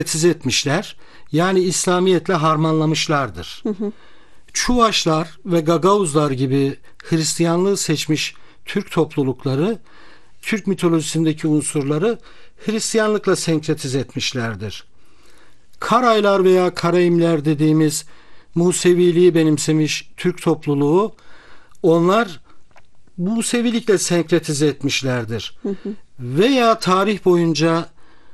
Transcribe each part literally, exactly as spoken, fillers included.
Sentetize etmişler. Yani İslamiyetle harmanlamışlardır. Hı hı. Çuvaşlar ve Gagavuzlar gibi Hristiyanlığı seçmiş Türk toplulukları, Türk mitolojisindeki unsurları Hristiyanlıkla senkretize etmişlerdir. Karaylar veya Karayimler dediğimiz Museviliği benimsemiş Türk topluluğu, onlar Musevilikle senkretize etmişlerdir. Hı hı. Veya tarih boyunca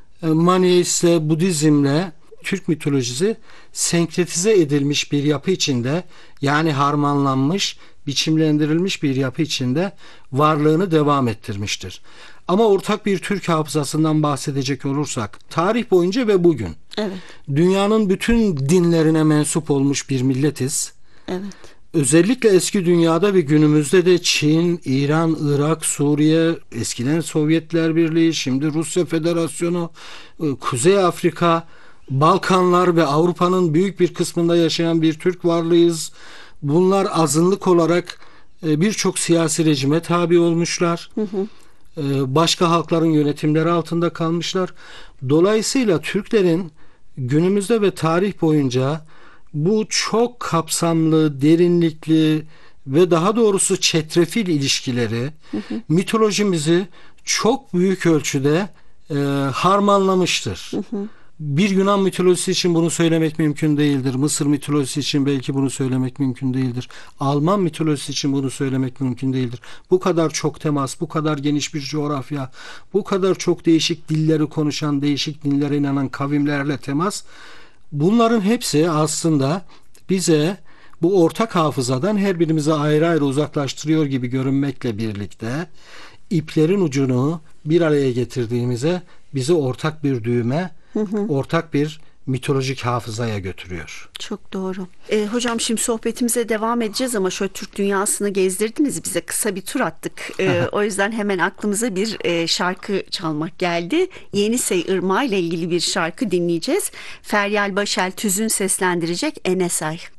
Maniheistle, Budizmle Türk mitolojisi senkretize edilmiş bir yapı içinde, yani harmanlanmış, biçimlendirilmiş bir yapı içinde varlığını devam ettirmiştir. Ama ortak bir Türk hafızasından bahsedecek olursak, tarih boyunca ve bugün, evet, dünyanın bütün dinlerine mensup olmuş bir milletiz. Evet. Özellikle eski dünyada ve günümüzde de Çin, İran, Irak, Suriye, eskiden Sovyetler Birliği, şimdi Rusya Federasyonu, Kuzey Afrika, Balkanlar ve Avrupa'nın büyük bir kısmında yaşayan bir Türk varlığıyız. Bunlar azınlık olarak birçok siyasi rejime tabi olmuşlar. Hı hı. Başka halkların yönetimleri altında kalmışlar. Dolayısıyla Türklerin günümüzde ve tarih boyunca bu çok kapsamlı, derinlikli ve daha doğrusu çetrefil ilişkileri, hı hı, mitolojimizi çok büyük ölçüde e, harmanlamıştır. Hı hı. Bir Yunan mitolojisi için bunu söylemek mümkün değildir. Mısır mitolojisi için belki bunu söylemek mümkün değildir. Alman mitolojisi için bunu söylemek mümkün değildir. Bu kadar çok temas, bu kadar geniş bir coğrafya, bu kadar çok değişik dilleri konuşan, değişik dinlere inanan kavimlerle temas, bunların hepsi aslında bize bu ortak hafızadan her birimizi ayrı ayrı uzaklaştırıyor gibi görünmekle birlikte iplerin ucunu bir araya getirdiğimize bizi ortak bir düğme, hı hı, ortak bir mitolojik hafızaya götürüyor. Çok doğru. E, hocam şimdi sohbetimize devam edeceğiz ama şöyle Türk dünyasını gezdirdiniz bize, kısa bir tur attık. E, o yüzden hemen aklımıza bir e, şarkı çalmak geldi. Yenisey Irmağı ile ilgili bir şarkı dinleyeceğiz. Feryal Başel Tüzün seslendirecek, Enesay.